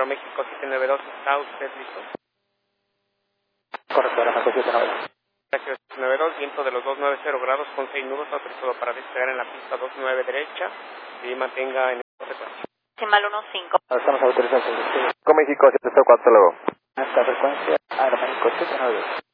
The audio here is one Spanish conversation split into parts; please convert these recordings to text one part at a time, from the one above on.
Aeroméxico 792, ¿está usted listo? Correcto, Aeroméxico 792. Gracias, 792, viento de los 290 grados con 6 nudos, autorizado para despegar en la pista 29 derecha y mantenga en esta frecuencia. Decimal 15. Estamos autorizados. Con México 704, luego. Esta frecuencia, Aeroméxico 792.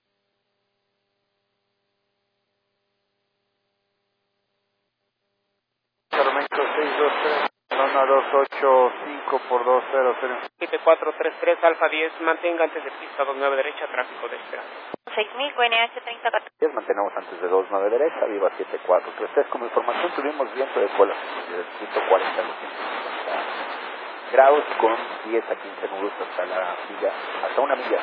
Aeroméxico 623, zona 285 por 200. 7433, Alfa 10, mantenga antes de pista 29 derecha, tráfico de espera. 6000, QNH 3014. Mantenemos antes de 29 derecha, viva 7433. Como información tuvimos viento de cola de 140 a 150 grados con 10 a 15 nudos hasta la milla, hasta una milla.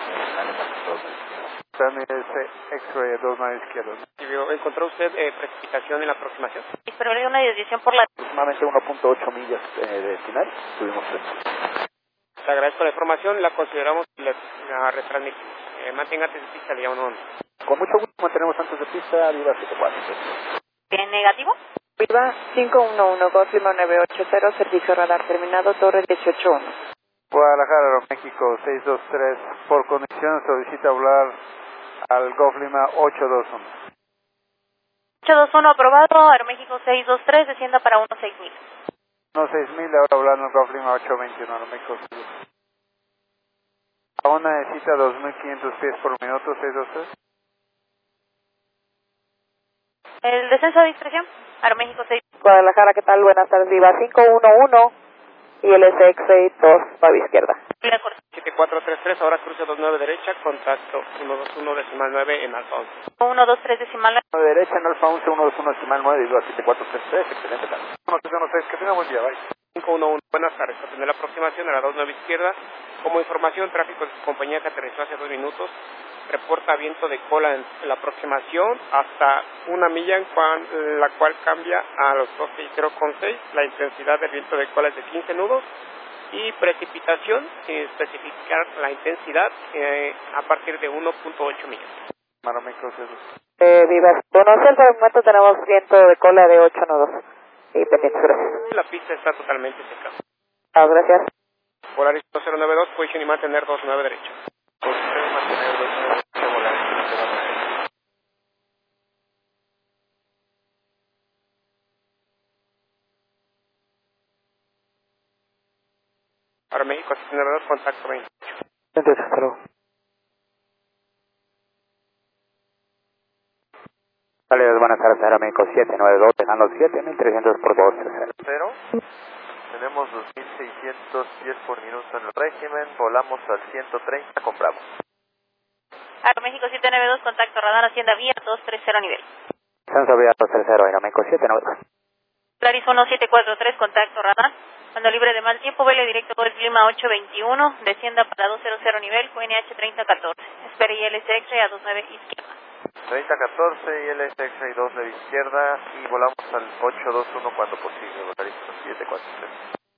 X-ray 29 izquierda. ¿Encontró usted precipitación en la aproximación? Disponible una desviación por la... Aproximadamente 1.8 millas de final, tuvimos tres. Le agradezco la información, la consideramos y la retransmitimos. Mantenga antes de pista, le llamo 11. Con mucho gusto mantenemos antes de pista, viva 7433. ¿Bien negativo? Viva 511, Golflima 980, servicio radar terminado, Torre 181. Guadalajara, Aeroméxico 623, por conexión solicita hablar al Golflima 821. 821 aprobado, Aeroméxico 623, descienda para 16000. No, 6000, ahora hablando al Golflima 821, Aeroméxico. A una necesita 2500 pies por minuto, 623. El descenso de discreción, Aeroméxico 6. Guadalajara, ¿qué tal? Buenas tardes, Viva 511 y el SX-2 para izquierda. 7433, ahora cruce 29 derecha, contacto 121 decimal 9 en alfa 11. 123 decimal 9. Derecha en alfa 11, 121 decimal 9, viva 7433, excelente tarde. 116, que tenga buen día, bye. 511, buenas tardes, atender la aproximación a la 29 izquierda. Como información, tráfico de su compañía que aterrizó hace 2 minutos, reporta viento de cola en la aproximación hasta una milla, en la cual cambia a los 260,6. La intensidad del viento de cola es de 15 nudos y precipitación, sin especificar la intensidad, a partir de 1.8 millas. Aeroméxico Viva, conoce el momento tenemos viento de cola de 8 nudos. Y pendientes, gracias. La pista está totalmente seca. Gracias. Polaris 2092, position y mantener 29 derecha. Ahora México 792, contacto 28. Entonces, hasta luego. Saludos, buenas tardes, Aeroméxico 792, dejando 7300 por 230. Tenemos 2600 pies por minuto en el régimen, volamos al 130, compramos. Aeroméxico 792, contacto radar Hacienda Vía 230 nivel. Sanso Vía 230, Aeroméxico 792. Polaris 1743, contacto radar. Cuando libre de mal tiempo, vuele directo por el clima 821, descienda para 200 nivel, QNH 3014. Espere ILS X-ray a 29 izquierda. 3014 y el SX-2 de izquierda y volamos al 821 cuando posible, Volaris 743.